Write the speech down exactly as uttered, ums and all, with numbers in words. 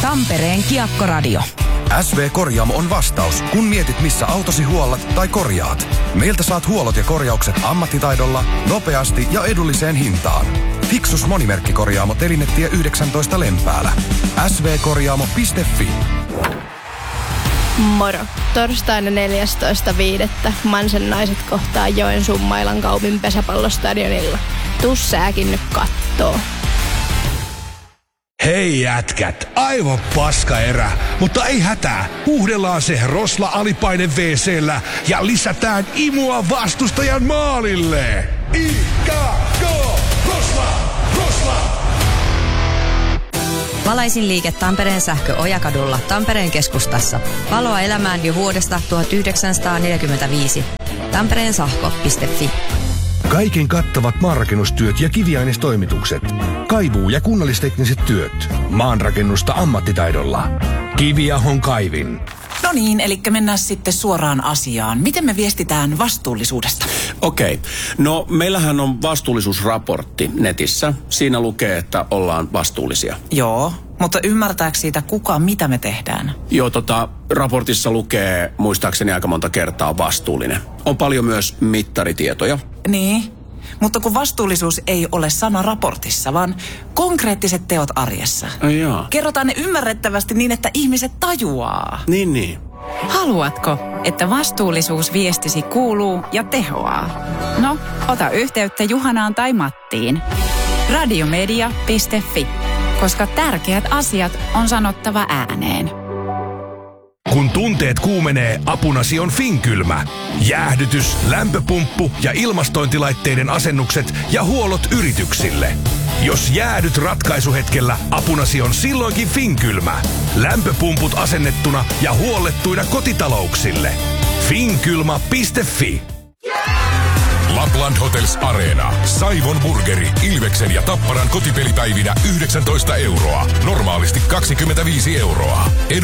Tampereen Kiekkoradio. S V Korjaamo on vastaus, kun mietit missä autosi huollat tai korjaat. Meiltä saat huollot ja korjaukset ammattitaidolla, nopeasti ja edulliseen hintaan. Fiksus Monimerkkikorjaamo Telinetie yhdeksäntoista Lempäälä. S V korjaamo piste fi. Moro. Torstaina neljästoista viidettä Mansen naiset kohtaa Joensuun Mailan kaupin pesäpallostadionilla. Tuu sääkin nyt kattoo. Hei jätkät, aivan paska erä, mutta ei hätää. Huuhdellaan se Rosla alipaine WC:llä ja lisätään imua vastustajan maalille. I K K Rosla, Rosla. Valaisin liike Tampereen sähkö Ojakadulla Tampereen keskustassa. Valoa elämään jo vuodesta tuhatyhdeksänsataaneljäkymmentäviisi. Tampereen sähkö piste fi. Kaiken kattavat maanrakennustyöt ja kiviainestoimitukset. Kaivuu- ja kunnallistekniset työt. Maanrakennusta ammattitaidolla. Kiviahon kaivin. No niin, eli mennään sitten suoraan asiaan. Miten me viestitään vastuullisuudesta? Okei. Okay. No, meillähän on vastuullisuusraportti netissä. Siinä lukee, että ollaan vastuullisia. Joo, mutta ymmärtääkö siitä kuka, mitä me tehdään? Joo, tota, raportissa lukee muistaakseni aika monta kertaa vastuullinen. On paljon myös mittaritietoja. Niin, mutta kun vastuullisuus ei ole sana raportissa, vaan konkreettiset teot arjessa. Ai jaa. Kerrotaan ne ymmärrettävästi niin, että ihmiset tajuaa. Niin, niin. Haluatko, että vastuullisuus viestisi kuuluu ja tehoaa? No, ota yhteyttä Juhanaan tai Mattiin. Radiomedia piste fi, koska tärkeät asiat on sanottava ääneen. Kun tunteet kuumenee, apunasi on Finkylmä. Jäähdytys, lämpöpumppu ja ilmastointilaitteiden asennukset ja huollot yrityksille. Jos jäädyt ratkaisuhetkellä, apunasi on silloinkin Finkylmä. Lämpöpumput asennettuna ja huollettuina kotitalouksille. Finkylmä piste fi. Lapland Hotels Arena. Saivon Burgeri, Ilveksen ja Tapparan kotipelipäivinä yhdeksäntoista euroa. Normaalisti kaksikymmentäviisi euroa.